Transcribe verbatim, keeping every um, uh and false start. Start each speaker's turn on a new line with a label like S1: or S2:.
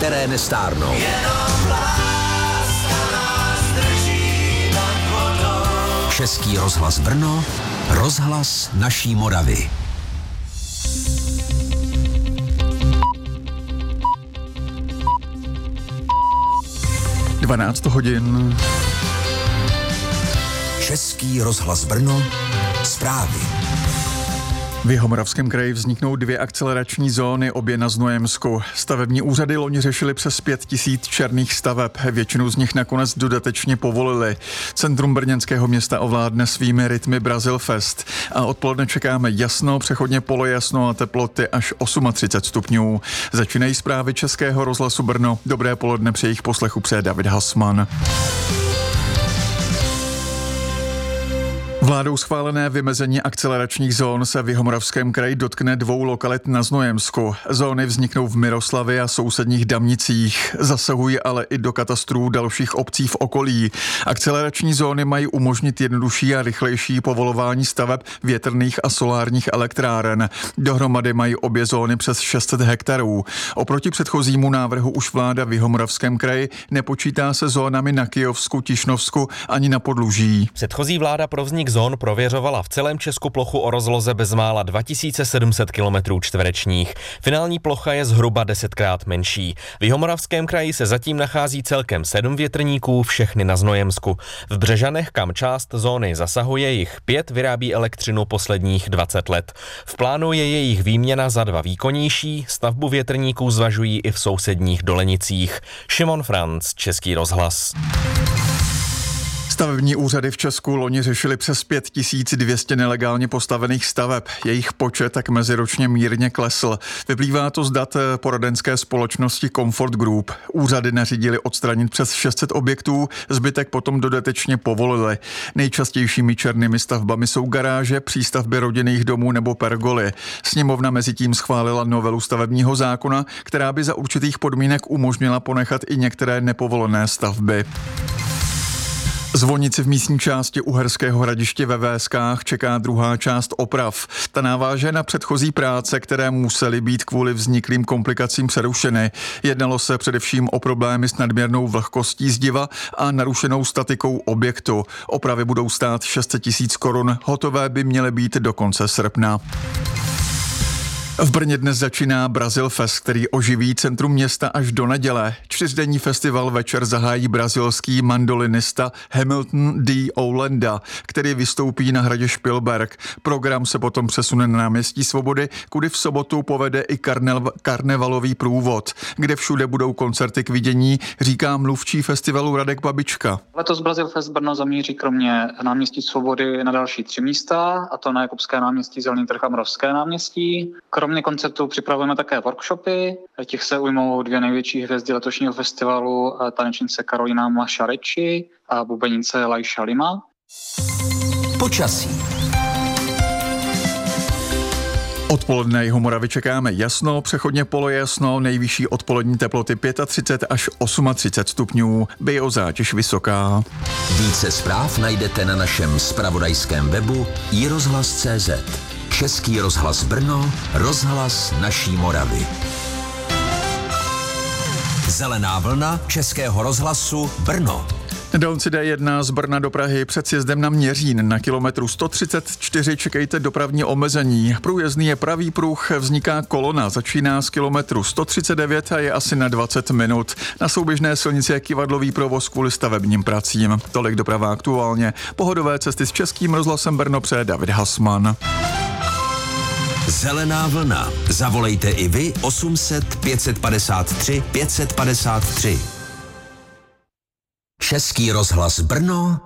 S1: které nestárnou. Český rozhlas Brno, rozhlas naší Moravy.
S2: dvanáct hodin.
S1: Český rozhlas Brno, zprávy.
S2: V Jihomoravském kraji vzniknou dvě akcelerační zóny, obě na Znojemsku. Stavební úřady loni řešily přes pět tisíc černých staveb. Většinu z nich nakonec dodatečně povolili. Centrum brněnského města ovládne svými rytmy Brazil Fest. A odpoledne čekáme jasno, přechodně polojasno a teploty až třicet osm stupňů. Začínají zprávy Českého rozhlasu Brno. Dobré poledne, při jejich poslechu přeje David Hasman. Vládou schválené vymezení akceleračních zón se v Jihomoravském kraji dotkne dvou lokalit na Znojemsku. Zóny vzniknou v Miroslavě a sousedních Damnicích. Zasahují ale i do katastrů dalších obcí v okolí. Akcelerační zóny mají umožnit jednodušší a rychlejší povolování staveb větrných a solárních elektráren. Dohromady mají obě zóny přes šest set hektarů. Oproti předchozímu návrhu už vláda v Jihomoravském kraji nepočítá se zónami na Kyjovsku, Tišnovsku ani na Podluží.
S3: Předchozí vláda pro vznik zón prověřovala v celém Česku plochu o rozloze bezmála dva tisíce sedm set kilometrů čtverečních. Finální plocha je zhruba desetkrát menší. V Jihomoravském kraji se zatím nachází celkem sedm větrníků, všechny na Znojemsku. V Břežanech, kam část zóny zasahuje, jich pět vyrábí elektřinu posledních dvacet let. V plánu je jejich výměna za dva výkonnější, stavbu větrníků zvažují i v sousedních Dolenicích. Šimon Franc, Český rozhlas.
S2: Stavební úřady v Česku loni řešili přes pět tisíc dvě stě nelegálně postavených staveb. Jejich počet tak meziročně mírně klesl. Vyplývá to z dat poradenské společnosti Comfort Group. Úřady nařídili odstranit přes šest set objektů, zbytek potom dodatečně povolili. Nejčastějšími černými stavbami jsou garáže, přístavby rodinných domů nebo pergoly. Sněmovna mezitím schválila novelu stavebního zákona, která by za určitých podmínek umožnila ponechat i některé nepovolené stavby. Zvonici v místní části Uherského Hradiště ve Véskách čeká druhá část oprav. Ta naváže na předchozí práce, které musely být kvůli vzniklým komplikacím přerušeny. Jednalo se především o problémy s nadměrnou vlhkostí zdiva a narušenou statikou objektu. Opravy budou stát šest set tisíc korun, hotové by měly být do konce srpna. V Brně dnes začíná Brazil Fest, který oživí centrum města až do neděle. Čtyřdenní festival večer zahájí brazilský mandolinista Hamilton D. Oulenda, který vystoupí na hradě Špilberg. Program se potom přesune na náměstí Svobody, kudy v sobotu povede i karnev- karnevalový průvod, kde všude budou koncerty k vidění, říká mluvčí festivalu Radek Babička.
S4: Letos Brazil Fest Brno zamíří kromě náměstí Svobody na další tři místa, a to na Jakubské náměstí, Zelený trh a Moravské náměstí. Kromě koncertů připravujeme také workshopy. Těch se ujmou dvě největší hvězdy letošního festivalu, tanečnice Karolina Mašareči a bubenice Lajša Lima.
S1: Počasí.
S2: Odpoledne Jihomoravy čekáme jasno, přechodně polojasno, nejvyšší odpolední teploty třicet pět až třicet osm stupňů, biozátěž vysoká.
S1: Více zpráv najdete na našem zpravodajském webu i rozhlas tečka cé zet. Český rozhlas Brno, rozhlas naší Moravy. Zelená vlna Českého rozhlasu Brno.
S2: Na dálnici D jedna z Brna do Prahy před sjezdem na Měřín na kilometru sto třicet čtyři čekejte dopravní omezení. Průjezdný je pravý pruh, vzniká kolona, začíná z kilometru sto třicet devět a je asi na dvacet minut. Na souběžné silnici je kyvadlový provoz kvůli stavebním pracím. Tolik doprava aktuálně. Pohodové cesty s Českým rozhlasem Brno přeje David Hasman.
S1: Zelená vlna. Zavolejte i vy osm set pět padesát tři pět padesát tři. Český rozhlas Brno,